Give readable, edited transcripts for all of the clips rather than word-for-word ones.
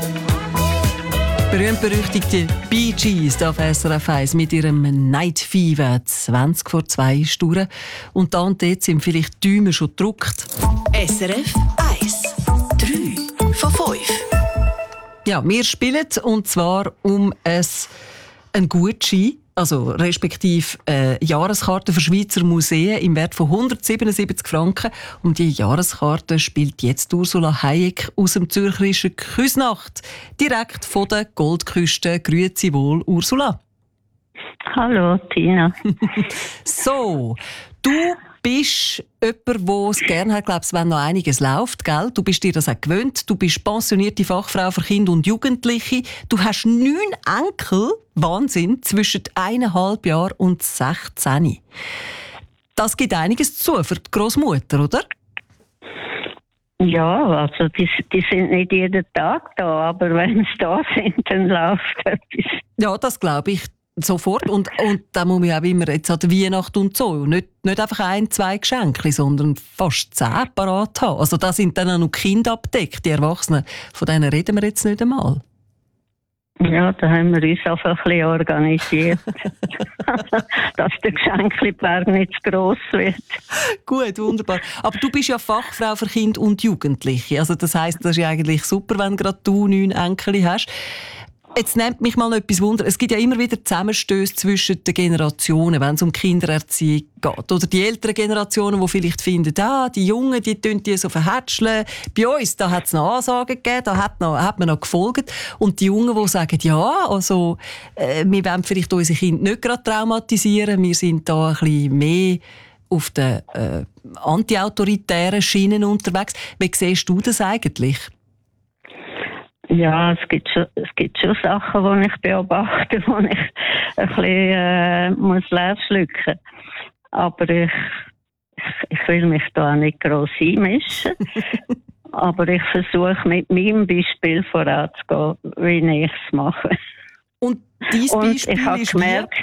Berühmt-berüchtigte Bee Gees auf SRF 1 mit ihrem Night Fever 20 vor 2 ist durch. Und da und dort sind vielleicht die Däume schon gedruckt. SRF 1 3 von 5. Ja, wir spielen und zwar um einen Gutschein, also respektive Jahreskarte für Schweizer Museen im Wert von 177 Franken. Um die Jahreskarte spielt jetzt Ursula Hayek aus dem zürcherischen Küsnacht, direkt von der Goldküste. Grüezi wohl, Ursula. Hallo, Tina. So, du bist jemand, der es gerne hat, glaubst, wenn noch einiges läuft, gell? Du bist dir das auch gewöhnt. Du bist pensionierte Fachfrau für Kinder und Jugendliche. Du hast 9 Enkel. Wahnsinn, zwischen 1,5 Jahren und 16. Das gibt einiges zu für die Grossmutter, oder? Ja, also die sind nicht jeden Tag da, aber wenn sie da sind, dann läuft etwas. Ja, das glaube ich sofort. Und da muss man auch immer jetzt an der Weihnacht und so nicht einfach 1, 2 Geschenke, sondern fast 10 parat haben. Also da sind dann auch noch Kinder abgedeckt, die Erwachsenen. Von denen reden wir jetzt nicht einmal. Ja, da haben wir uns auch ein bisschen organisiert, dass der Geschenkberg nicht zu gross wird. Gut, wunderbar. Aber du bist ja Fachfrau für Kinder und Jugendliche. Also das heisst, das ist ja eigentlich super, wenn gerade du 9 Enkel hast. Jetzt nimmt mich mal etwas Wunder. Es gibt ja immer wieder Zusammenstöße zwischen den Generationen, wenn es um Kindererziehung geht. Oder die älteren Generationen, die vielleicht finden, die Jungen, die tun die so verhätscheln. Bei uns, da hat es noch Ansagen gegeben, da hat man noch gefolgt. Und die Jungen, die sagen, ja, also, wir wollen vielleicht unsere Kinder nicht gerade traumatisieren, wir sind da ein bisschen mehr auf den antiautoritären Schienen unterwegs. Wie siehst du das eigentlich? Ja, es gibt schon Sachen, die ich beobachte, die ich ein bisschen leer schlucken muss. Aber ich will mich da nicht gross einmischen. Aber ich versuche mit meinem Beispiel voranzugehen, wie ich es mache. Und dein Beispiel ich habe ist gemerkt,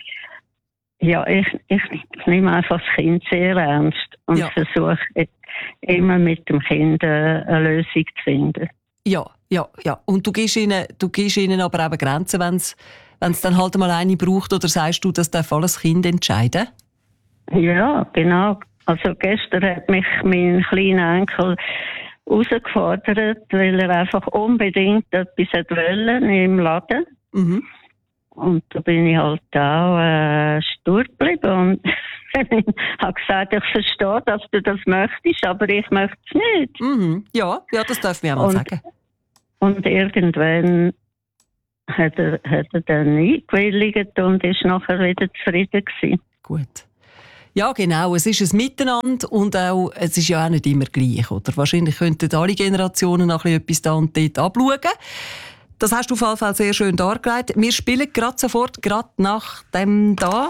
ja, ich nehme einfach das Kind sehr ernst und versuche immer mit dem Kind eine Lösung zu finden. Ja. Und du gibst ihnen aber eben Grenzen, wenn es dann halt mal eine braucht, oder sagst du, das darf alles Kind entscheiden? Ja, genau. Also gestern hat mich mein kleiner Enkel herausgefordert, weil er einfach unbedingt etwas wollte im Laden. Mhm. Und da bin ich halt auch stur geblieben und habe gesagt, ich verstehe, dass du das möchtest, aber ich möchte es nicht. Mhm. Ja, das darf man auch mal sagen. Und irgendwann hat er dann eingewilligt und ist nachher wieder zufrieden gewesen. Gut. Ja, genau. Es ist ein Miteinander und auch, es ist ja auch nicht immer gleich, oder? Wahrscheinlich könnten alle Generationen noch etwas da und dort abschauen. Das hast du auf jeden Fall sehr schön dargelegt. Wir spielen gerade sofort, gerade nach dem da.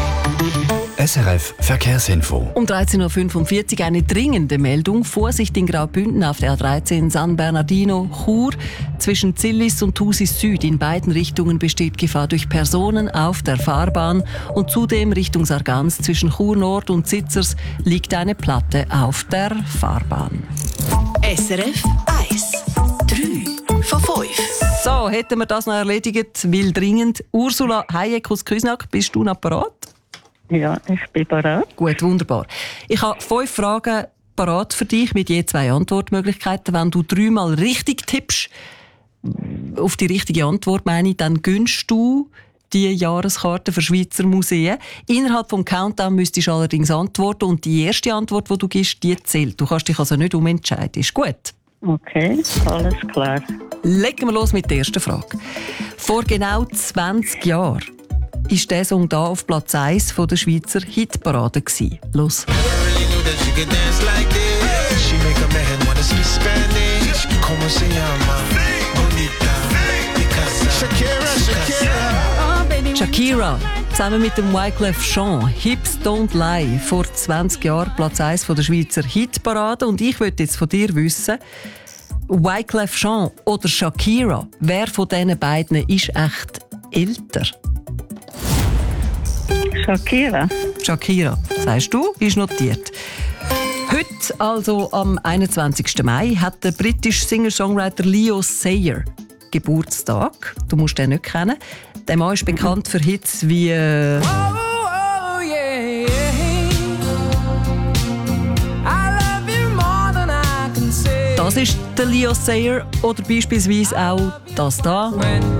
SRF Verkehrsinfo. Um 13.45 Uhr eine dringende Meldung. Vorsicht in Graubünden auf der A13 San Bernardino, Chur. Zwischen Zillis und Thusis Süd in beiden Richtungen besteht Gefahr durch Personen auf der Fahrbahn. Und zudem Richtung Sargans zwischen Chur Nord und Sitzers liegt eine Platte auf der Fahrbahn. SRF 1 3 von 5. So, hätten wir das noch erledigt, weil dringend. Ursula Hayek aus Küsnacht, bist du noch parat? Ja, ich bin parat. Gut, wunderbar. Ich habe 5 Fragen parat für dich mit je 2 Antwortmöglichkeiten. Wenn du 3-mal richtig tippst, auf die richtige Antwort meine ich, dann gönnst du die Jahreskarte für Schweizer Museen. Innerhalb des Countdown müsstest du allerdings antworten und die erste Antwort, die du gibst, die zählt. Du kannst dich also nicht umentscheiden. Ist gut? Okay, alles klar. Legen wir los mit der ersten Frage. Vor genau 20 Jahren war dieser Song hier auf Platz 1 der Schweizer Hitparade. Los. Shakira, zusammen mit dem Wyclef Jean, Hips Don't Lie, vor 20 Jahren Platz 1 der Schweizer Hitparade. Und ich möchte jetzt von dir wissen, Wyclef Jean oder Shakira, wer von diesen beiden ist echt älter? Shakira. Shakira, sagst du, ist notiert. Heute, also am 21. Mai, hat der britische Singer-Songwriter Leo Sayer Geburtstag. Du musst den nicht kennen. Der Mann ist bekannt für Hits wie das ist der Leo Sayer oder beispielsweise auch das da.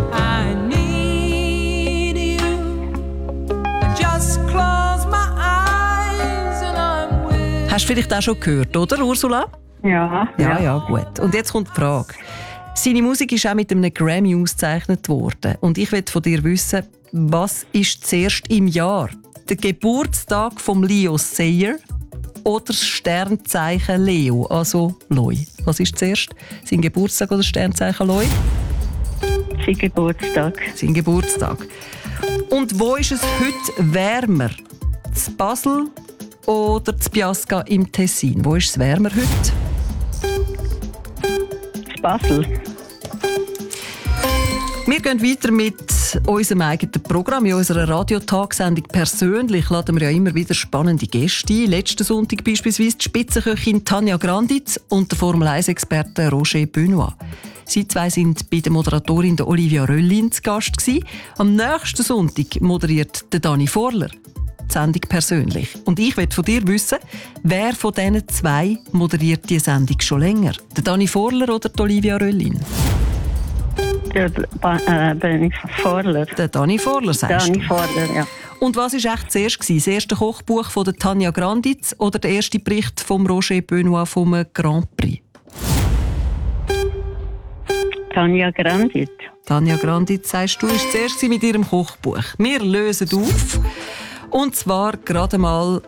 Hast du vielleicht auch schon gehört, oder Ursula? Ja. Ja, gut. Und jetzt kommt die Frage. Seine Musik ist auch mit einem Grammy ausgezeichnet worden. Und ich will von dir wissen, was ist zuerst im Jahr? Der Geburtstag von Leo Sayer oder das Sternzeichen Leo, also Loi? Was ist zuerst? Sein Geburtstag oder das Sternzeichen Loi? Sein Geburtstag. Sein Geburtstag. Und wo ist es heute wärmer? In Basel oder in Biasca im Tessin? Wo ist es wärmer heute? In Basel. Wir gehen weiter mit unserem eigenen Programm. In unserer Radiotagsendung «Persönlich» laden wir ja immer wieder spannende Gäste ein. Letzten Sonntag beispielsweise die Spitzenköchin Tanja Granditz und der Formel-1-Experte Roger Benoit. Sie zwei sind bei der Moderatorin Olivia Röllin zu Gast gewesen. Am nächsten Sonntag moderiert der Dani Vorler die Sendung «Persönlich». Und ich will von dir wissen, wer von diesen zwei moderiert die Sendung schon länger? Der Dani Vorler oder die Olivia Röllin? Der Dani Vorler. Der Dani Vorler, sagst du? Dani Vorler, ja. Und was war echt zuerst? Das erste Kochbuch von der Tanja Granditz oder der erste Bericht von Roger Benoit vom Grand Prix? Tanja Granditz. Tanja Granditz, sagst du, ist zuerst mit ihrem Kochbuch. Wir lösen auf. Und zwar gerade mal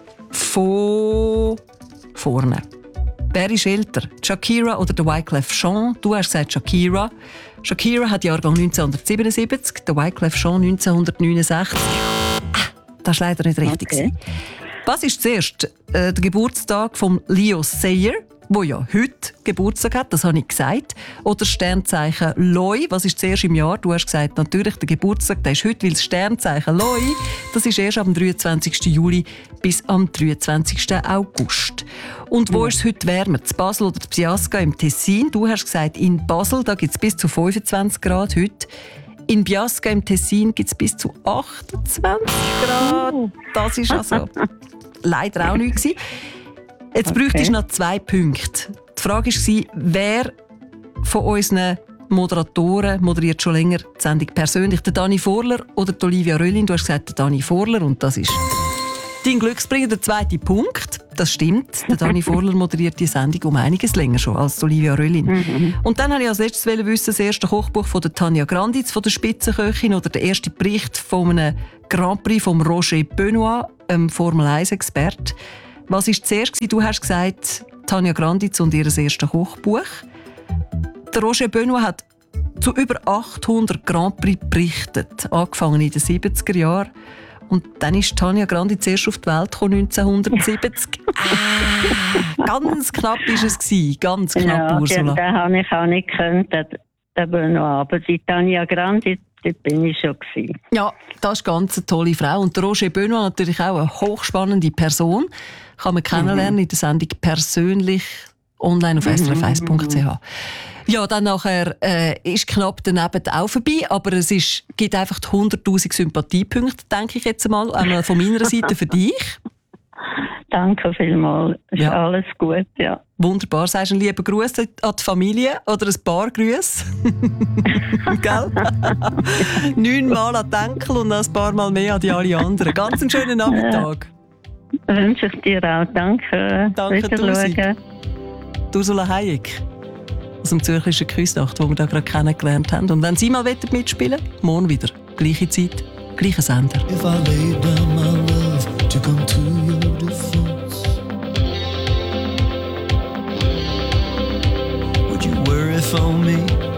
von vorne. Wer ist älter? Shakira oder der Wyclef Jean? Du hast gesagt Shakira. Shakira hat Jahrgang 1977, der Wyclef Jean 1969. Das war leider nicht richtig. Okay. Was ist zuerst? Der Geburtstag von Leo Sayer, der ja heute Geburtstag hat, das habe ich gesagt. Oder Sternzeichen Loi, was ist zuerst im Jahr? Du hast gesagt, natürlich der Geburtstag, der ist heute, weil das Sternzeichen Loi, das ist erst am 23. Juli bis am 23. August. Und wo ist es heute wärmer? In Basel oder in Biasca im Tessin? Du hast gesagt, in Basel da gibt es bis zu 25 Grad heute. In Biasca im Tessin gibt es bis zu 28 Grad. Das war also leider auch nicht gewesen. Jetzt bräuchte ich noch 2 Punkte. Die Frage war, wer von unseren Moderatoren moderiert schon länger die Sendung «Persönlich»? Der Dani Vorler oder die Olivia Röllin? Du hast gesagt, der Dani Vorler und das ist dein Glücksbringer, der 2. Punkt. Das stimmt. Der Dani Vorler moderiert die Sendung um einiges länger schon als die Olivia Röllin. Und dann wollte ich als letztes wissen, das erste Kochbuch von der Tanja Granditz, von der Spitzenköchin, oder der erste Bericht von einem Grand Prix von Roger Benoit, Formel-1-Experte. Was war zuerst? Du hast gesagt, Tanja Granditz und ihr erstes Kochbuch. Der Roger Benoit hat zu über 800 Grand Prix berichtet, angefangen in den 70er Jahren. Und dann ist Tanja Granditz erst auf die Welt gekommen, 1970. Ganz knapp war es. Ganz knapp, ja, Ursula. Den habe ich auch nicht gekannt, den Benoit. Aber die Tanja Granditz, dort bin ich schon gewesen. Ja, das ist ganz eine tolle Frau. Und der Roger Benoit natürlich auch eine hochspannende Person. Kann man kennenlernen in der Sendung «Persönlich» online auf srf1.ch. Ja, dann nachher ist knapp daneben auch vorbei, aber es gibt einfach 100'000 Sympathiepunkte, denke ich jetzt mal, einmal von meiner Seite für dich. Danke vielmals. Ist Ja. alles gut, ja. Wunderbar. Sagst du einen lieben Gruß an die Familie oder ein paar Grüße? Gell? 9-mal an die Enkel und ein paar Mal mehr an die alle anderen. Ganz einen schönen Nachmittag. Wünsche ich dir auch. Danke. Danke, Wiederschauen. Tusi. Ursula Hayek aus dem Zürcherischen Küsnacht, die wir da gerade kennengelernt haben. Und wenn Sie mal mitspielen wollen, morgen wieder. Gleiche Zeit, gleicher Sender. If I laid down my love to come to your defense, would you worry for me?